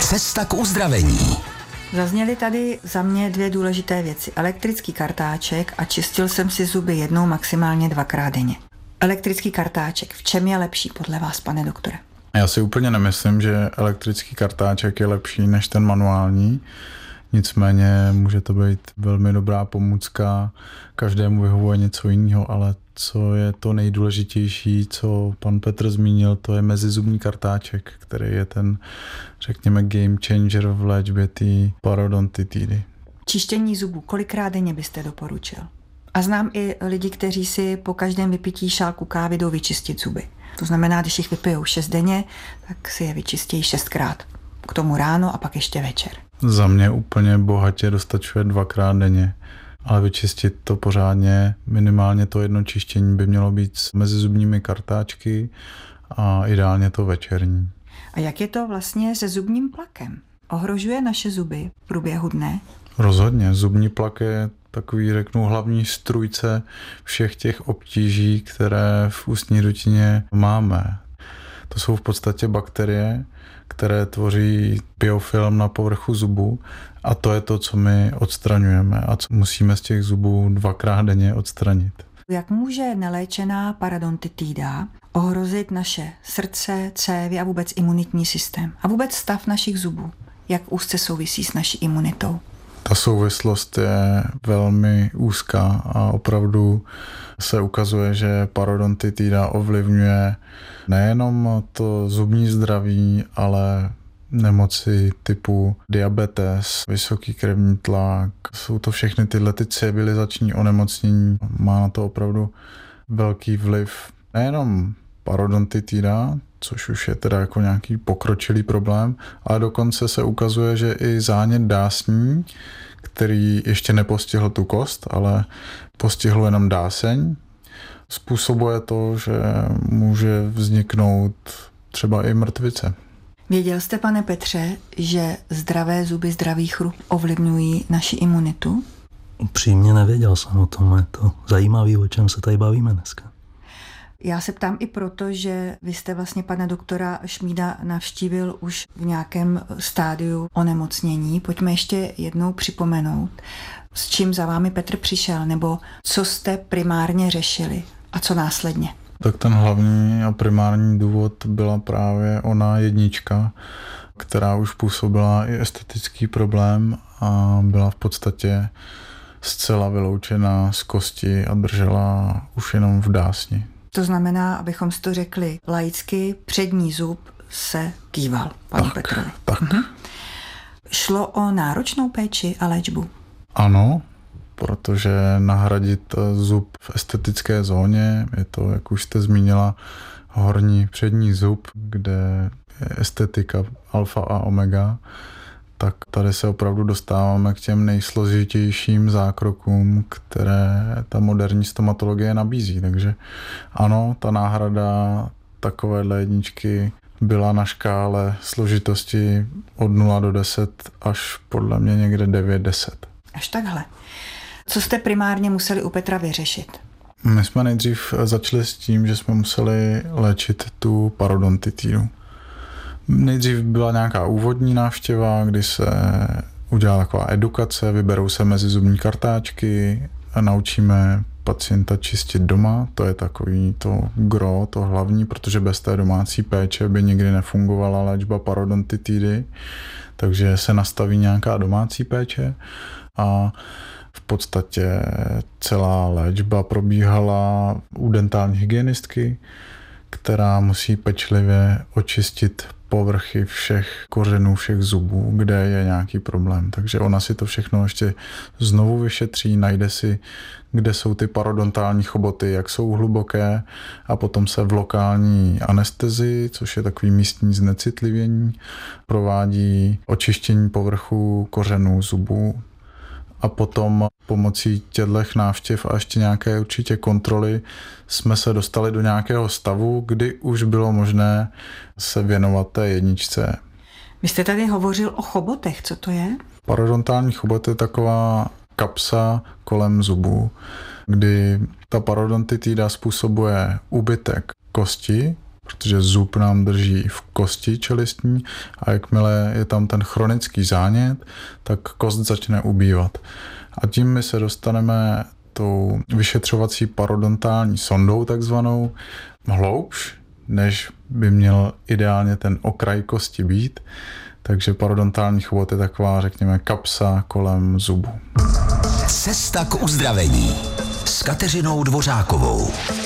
Cesta k uzdravení. Zazněly tady za mě 2 důležité věci. Elektrický kartáček a čistil jsem si zuby 1, maximálně 2krát denně. Elektrický kartáček, v čem je lepší podle vás, pane doktore? Já si úplně nemyslím, že elektrický kartáček je lepší než ten manuální. Nicméně může to být velmi dobrá pomůcka, každému vyhovuje něco jiného, ale co je to nejdůležitější, co pan Petr zmínil, to je mezizubní kartáček, který je ten, řekněme, game changer v léčbě té parodontitidy. Čištění zubů, kolikrát denně byste doporučil? A znám i lidi, kteří si po každém vypití šálku kávy jdou vyčistit zuby. To znamená, když jich vypijou 6 denně, tak si je vyčistí 6krát. K tomu ráno a pak ještě večer. Za mě úplně bohatě dostačuje 2krát denně. Ale vyčistit to pořádně, minimálně to jedno čištění by mělo být s mezizubními kartáčky a ideálně to večerní. A jak je to vlastně se zubním plakem? Ohrožuje naše zuby v průběhu dne? Rozhodně. Zubní plak je takový, řeknu, hlavní strůjce všech těch obtíží, které v ústní dutině máme. To jsou v podstatě bakterie, které tvoří biofilm na povrchu zubu a to je to, co my odstraňujeme a co musíme z těch zubů 2krát denně odstranit. Jak může neléčená parodontitída ohrozit naše srdce, cévy a vůbec imunitní systém? A vůbec stav našich zubů? Jak úzce souvisí s naší imunitou? Ta souvislost je velmi úzká a opravdu se ukazuje, že parodontitida ovlivňuje nejenom to zubní zdraví, ale nemoci typu diabetes, vysoký krevní tlak. Jsou to všechny tyhle civilizační onemocnění. Má na to opravdu velký vliv. Nejenom parodontitida, což už je teda jako nějaký pokročilý problém, ale dokonce se ukazuje, že i zánět dásní, který ještě nepostihl tu kost, ale postihl jenom dáseň, způsobuje to, že může vzniknout třeba i mrtvice. Věděl jste, pane Petře, že zdravé zuby, zdravý chrup ovlivňují naši imunitu? Upřímně nevěděl jsem o tom, je to zajímavý, o čem se tady bavíme dneska. Já se ptám i proto, že vy jste vlastně pana doktora Šmída navštívil už v nějakém stádiu onemocnění. Pojďme ještě jednou připomenout, s čím za vámi Petr přišel, nebo co jste primárně řešili a co následně. Tak ten hlavní a primární důvod byla právě ona jednička, která už působila i estetický problém a byla v podstatě zcela vyloučena z kosti a držela už jenom v dásni. To znamená, abychom si to řekli laicky, přední zub se kýval panu Petrovi. Tak. Šlo o náročnou péči a léčbu? Ano, protože nahradit zub v estetické zóně, je to, jak už jste zmínila, horní přední zub, kde je estetika alfa a omega, tak tady se opravdu dostáváme k těm nejsložitějším zákrokům, které ta moderní stomatologie nabízí. Takže ano, ta náhrada takovéhle jedničky byla na škále složitosti od 0 do 10 až podle mě někde 9-10. Až takhle. Co jste primárně museli u Petra vyřešit? My jsme nejdřív začali s tím, že jsme museli léčit tu parodontitidu. Nejdřív byla nějaká úvodní návštěva, kdy se udělá taková edukace, vyberou se mezizubní kartáčky a naučíme pacienta čistit doma. To je takový to gro, to hlavní, protože bez té domácí péče by nikdy nefungovala léčba parodontitidy, takže se nastaví nějaká domácí péče a v podstatě celá léčba probíhala u dentální hygienistky, která musí pečlivě očistit povrchy všech kořenů, všech zubů, kde je nějaký problém. Takže ona si to všechno ještě znovu vyšetří, najde si, kde jsou ty parodontální choboty, jak jsou hluboké a potom se v lokální anestezii, což je takový místní znecitlivění, provádí očištění povrchu kořenů zubů. A potom pomocí těchto návštěv a ještě nějaké určitě kontroly jsme se dostali do nějakého stavu, kdy už bylo možné se věnovat té jedničce. Vy jste tady hovořil o chobotech, co to je? Parodontální chobot je taková kapsa kolem zubů, kdy ta parodontitida způsobuje úbytek kosti, protože zub nám drží v kosti čelistní a jakmile je tam ten chronický zánět, tak kost začne ubývat. A tím my se dostaneme tou vyšetřovací parodontální sondou takzvanou hloubš, než by měl ideálně ten okraj kosti být. Takže parodontální chobot je taková, řekněme, kapsa kolem zubu. Cesta k uzdravení s Kateřinou Dvořákovou.